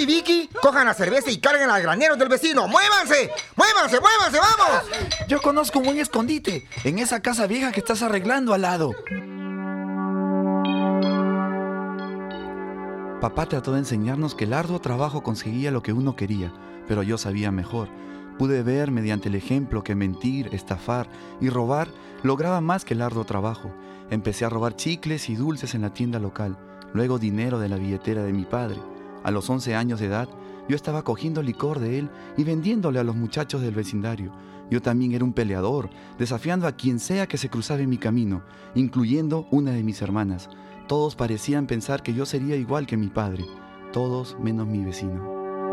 y Vicky, cojan la cerveza y carguen al granero del vecino. ¡Muévanse! ¡Muévanse, muévanse, vamos! Yo conozco un buen escondite, en esa casa vieja que estás arreglando al lado. Papá trató de enseñarnos que el arduo trabajo conseguía lo que uno quería, pero yo sabía mejor. Pude ver mediante el ejemplo que mentir, estafar y robar lograba más que el arduo trabajo. Empecé a robar chicles y dulces en la tienda local, luego dinero de la billetera de mi padre. A los 11 años de edad, yo estaba cogiendo licor de él y vendiéndole a los muchachos del vecindario. Yo también era un peleador, desafiando a quien sea que se cruzaba en mi camino, incluyendo una de mis hermanas. Todos parecían pensar que yo sería igual que mi padre, todos menos mi vecino.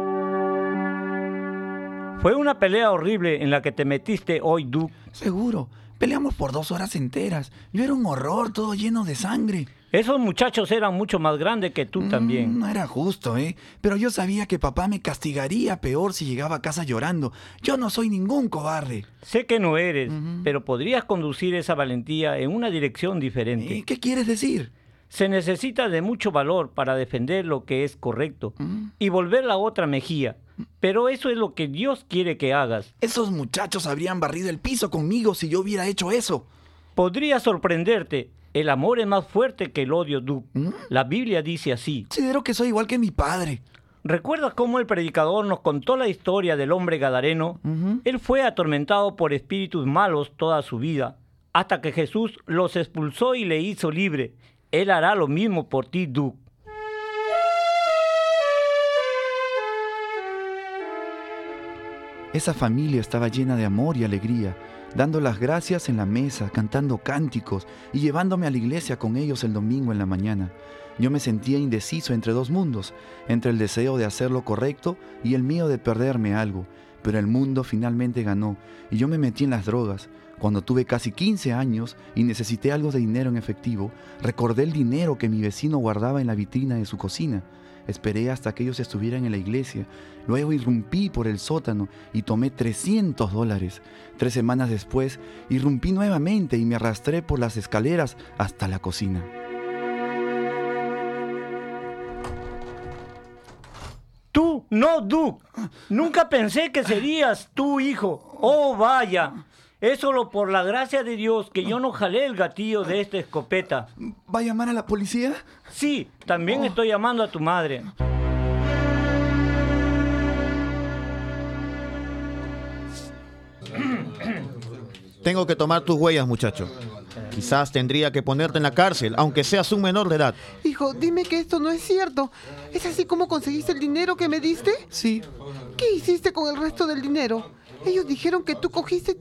Fue una pelea horrible en la que te metiste hoy, Duke. Seguro, peleamos por 2 horas enteras. Yo era un horror, todo lleno de sangre. Esos muchachos eran mucho más grandes que tú también. No era justo, pero yo sabía que papá me castigaría peor si llegaba a casa llorando. Yo no soy ningún cobarde. Sé que no eres, pero podrías conducir esa valentía en una dirección diferente. ¿Qué quieres decir? Se necesita de mucho valor para defender lo que es correcto y volver la otra mejilla. Pero eso es lo que Dios quiere que hagas. Esos muchachos habrían barrido el piso conmigo si yo hubiera hecho eso. Podría sorprenderte. El amor es más fuerte que el odio, Duke. La Biblia dice así. Considero que soy igual que mi padre. ¿Recuerdas cómo el predicador nos contó la historia del hombre gadareno? Él fue atormentado por espíritus malos toda su vida, hasta que Jesús los expulsó y le hizo libre. Él hará lo mismo por ti, Duke. Esa familia estaba llena de amor y alegría, dando las gracias en la mesa, cantando cánticos y llevándome a la iglesia con ellos el domingo en la mañana. Yo me sentía indeciso entre 2 mundos, entre el deseo de hacer lo correcto y el miedo de perderme algo, pero el mundo finalmente ganó y yo me metí en las drogas. Cuando tuve casi 15 años y necesité algo de dinero en efectivo, recordé el dinero que mi vecino guardaba en la vitrina de su cocina. Esperé hasta que ellos estuvieran en la iglesia. Luego irrumpí por el sótano y tomé $300. 3 semanas después, irrumpí nuevamente y me arrastré por las escaleras hasta la cocina. ¡Tú! ¡No, Duke! Nunca pensé que serías tu hijo. ¡Oh, vaya! Es solo por la gracia de Dios que yo no jalé el gatillo de esta escopeta. ¿Va a llamar a la policía? Sí, también estoy llamando a tu madre. Tengo que tomar tus huellas, muchacho. Quizás tendría que ponerte en la cárcel, aunque seas un menor de edad. Hijo, dime que esto no es cierto. ¿Es así como conseguiste el dinero que me diste? Sí. ¿Qué hiciste con el resto del dinero? Ellos dijeron que tú cogiste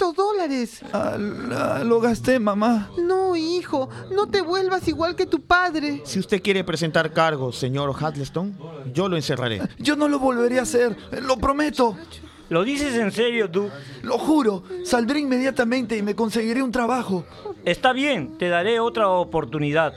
$300. Lo gasté, mamá. No, hijo, no te vuelvas igual que tu padre. Si usted quiere presentar cargos, señor Huddleston, yo lo encerraré. Yo no lo volveré a hacer, lo prometo. ¿Lo dices en serio, Duke? Lo juro, saldré inmediatamente y me conseguiré un trabajo. Está bien, te daré otra oportunidad.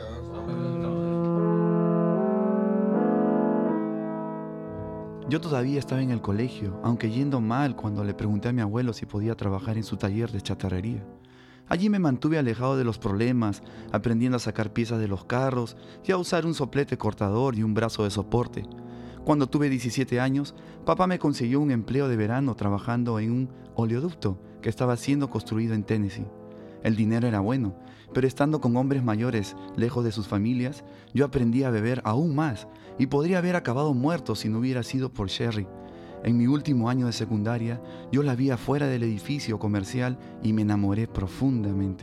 Yo todavía estaba en el colegio, aunque yendo mal cuando le pregunté a mi abuelo si podía trabajar en su taller de chatarrería. Allí me mantuve alejado de los problemas, aprendiendo a sacar piezas de los carros y a usar un soplete cortador y un brazo de soporte. Cuando tuve 17 años, papá me consiguió un empleo de verano trabajando en un oleoducto que estaba siendo construido en Tennessee. El dinero era bueno, pero estando con hombres mayores, lejos de sus familias, yo aprendí a beber aún más y podría haber acabado muerto si no hubiera sido por Sherry. En mi último año de secundaria, yo la vi afuera del edificio comercial y me enamoré profundamente.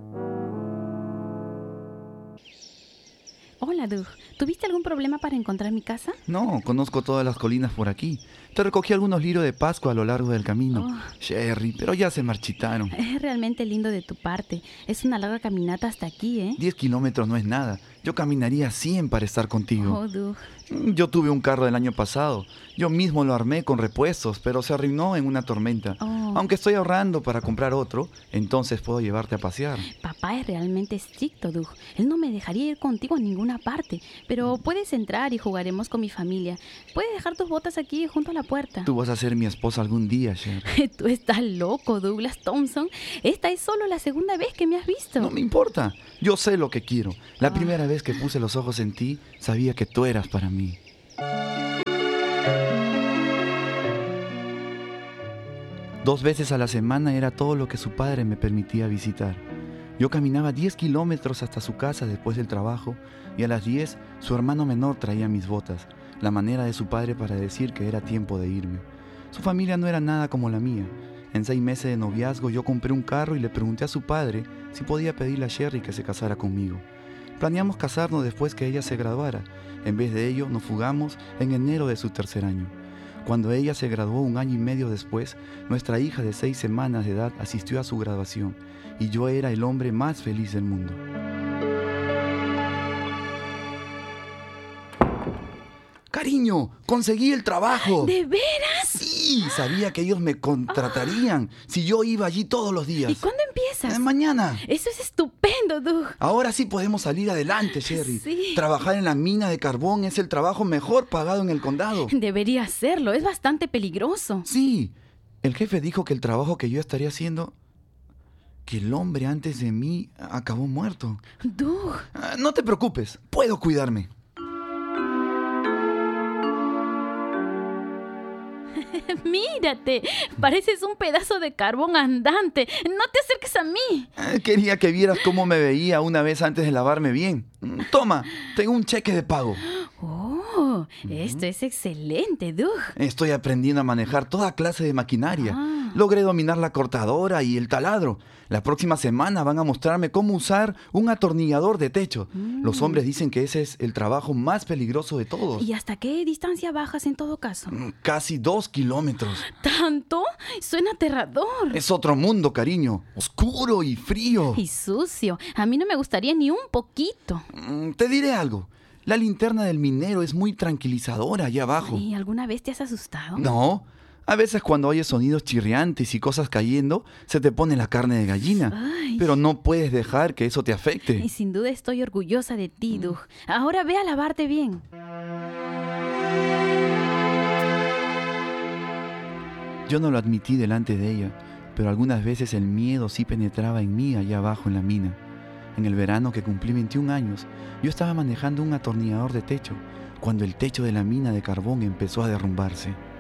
Hola, Doug. ¿Tuviste algún problema para encontrar mi casa? No, conozco todas las colinas por aquí. Te recogí algunos lirios de Pascua a lo largo del camino. Sherry, pero ya se marchitaron. Es realmente lindo de tu parte. Es una larga caminata hasta aquí, ¿eh? 10 kilómetros no es nada. Yo caminaría 100 para estar contigo. Oh, Doug. Yo tuve un carro del año pasado. Yo mismo lo armé con repuestos, pero se arruinó en una tormenta. Aunque estoy ahorrando para comprar otro, entonces puedo llevarte a pasear. Papá es realmente estricto, Doug. Él no me dejaría ir contigo a ninguna parte. Pero puedes entrar y jugaremos con mi familia. Puedes dejar tus botas aquí junto a la puerta. Tú vas a ser mi esposa algún día, Sherry. Tú estás loco, Douglas Thompson. Esta es solo la segunda vez que me has visto. No me importa. Yo sé lo que quiero. La primera vez que puse los ojos en ti, sabía que tú eras para mí. 2 veces a la semana era todo lo que su padre me permitía visitar. Yo caminaba 10 kilómetros hasta su casa después del trabajo y a las 10 su hermano menor traía mis botas, la manera de su padre para decir que era tiempo de irme. Su familia no era nada como la mía. En 6 meses de noviazgo yo compré un carro y le pregunté a su padre si podía pedirle a Sherry que se casara conmigo. Planeamos casarnos después que ella se graduara. En vez de ello, nos fugamos en enero de su 3er año. Cuando ella se graduó 1 año y medio después, nuestra hija de 6 semanas de edad asistió a su graduación y yo era el hombre más feliz del mundo. Cariño, conseguí el trabajo. ¿De veras? Sí, sabía que ellos me contratarían si yo iba allí todos los días. ¿Y cuándo empiezas? Mañana. Eso es estupendo, Doug. Ahora sí podemos salir adelante, Sherry. Sí. Trabajar en la mina de carbón es el trabajo mejor pagado en el condado. Debería hacerlo, es bastante peligroso. Sí, el jefe dijo que el trabajo que yo estaría haciendo, que el hombre antes de mí acabó muerto. Doug. No te preocupes, puedo cuidarme. Mírate, pareces un pedazo de carbón andante. No te acerques a mí. Quería que vieras cómo me veía una vez antes de lavarme bien. Toma, tengo un cheque de pago. Oh, esto es excelente, Doug. Estoy aprendiendo a manejar toda clase de maquinaria. Logré dominar la cortadora y el taladro. La próxima semana van a mostrarme cómo usar un atornillador de techo. Los hombres dicen que ese es el trabajo más peligroso de todos. ¿Y hasta qué distancia bajas en todo caso? Casi 2 kilómetros. ¿Tanto? Suena aterrador. Es otro mundo, cariño. Oscuro y frío. Y sucio. A mí no me gustaría ni un poquito. Te diré algo. La linterna del minero es muy tranquilizadora allá abajo. ¿Y alguna vez te has asustado? No. A veces cuando oyes sonidos chirriantes y cosas cayendo, se te pone la carne de gallina. Ay. Pero no puedes dejar que eso te afecte. Y sin duda estoy orgullosa de ti, Doug. Ahora ve a lavarte bien. Yo no lo admití delante de ella, pero algunas veces el miedo sí penetraba en mí allá abajo en la mina. En el verano que cumplí 21 años, yo estaba manejando un atornillador de techo, cuando el techo de la mina de carbón empezó a derrumbarse.